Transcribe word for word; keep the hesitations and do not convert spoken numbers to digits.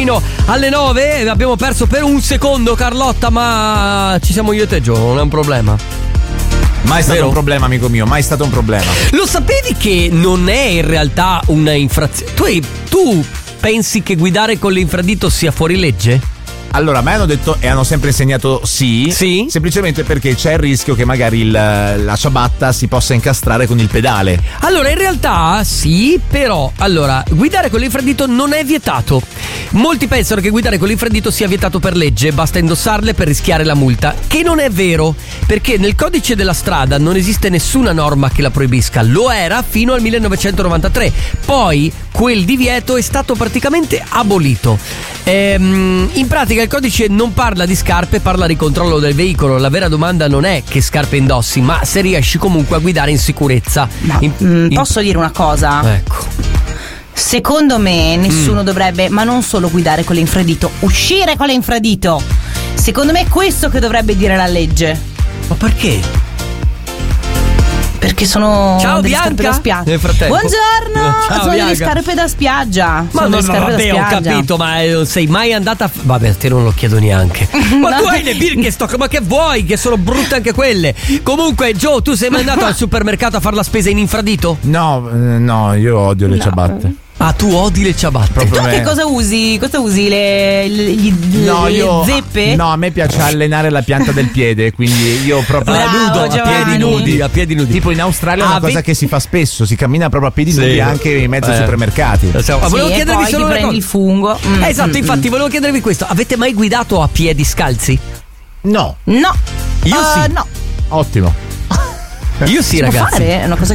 Alle nove abbiamo perso per un secondo Carlotta, ma ci siamo io e te, Gio, non è un problema. Mai stato Vero? un problema, amico mio, mai stato un problema. Lo sapevi che non è in realtà una infrazione? Tu, tu pensi che guidare con l'infradito sia fuori legge? Allora, a me hanno detto e hanno sempre insegnato sì, Sì. semplicemente perché c'è il rischio che magari il, la ciabatta si possa incastrare con il pedale. Allora, in realtà sì, però allora, guidare con l'infradito non è vietato. Molti pensano che guidare con l'infradito sia vietato per legge, basta indossarle per rischiare la multa, che non è vero, perché nel codice della strada non esiste nessuna norma che la proibisca, lo era fino al millenovecentonovantatré, poi quel divieto è stato praticamente abolito. Ehm, in pratica il codice non parla di scarpe, parla di controllo del veicolo. La vera domanda non è che scarpe indossi, ma se riesci comunque a guidare in sicurezza. Ma, in, mm, in... posso dire una cosa? Ecco. Secondo me nessuno Mm. dovrebbe, ma non solo guidare con l'infradito, uscire con l'infradito. Secondo me è questo che dovrebbe dire la legge. Ma perché? Perché sono Ciao, delle Bianca. scarpe da spiaggia. Nel frattempo. Buongiorno. Ciao, sono delle Bianca. scarpe da spiaggia. Ma sono no, delle no, scarpe vabbè, da ho spiaggia. capito, ma non sei mai andata a... f- Vabbè, a te non lo chiedo neanche. Ma No. tu hai le Birkenstock, ma che vuoi? Che sono brutte anche quelle. Comunque, Joe, tu sei mai andato al supermercato a fare la spesa in infradito? No, eh, no, io odio le No. ciabatte. Ah, tu odi le ciabatte. Proprio Tu me. che cosa usi? Cosa usi? Le, le, gli- No, le io zeppe? No, a me piace allenare la pianta del piede, quindi io proprio Bravo, nudo, a Giovanni. piedi nudi, a piedi nudi. Tipo in Australia è una Ah, cosa ve- che si fa spesso, si cammina proprio a piedi Sì. nudi anche in mezzo ai Eh. supermercati. Ma Sì, volevo e chiedervi poi solo ti una prendi cosa. il fungo. Mm, Eh, esatto, mm, infatti volevo chiedervi questo. Avete mai guidato a piedi scalzi? No, mm. No. Io Uh, sì. No. ottimo. Io sì, Si può ragazzi. fare? È una cosa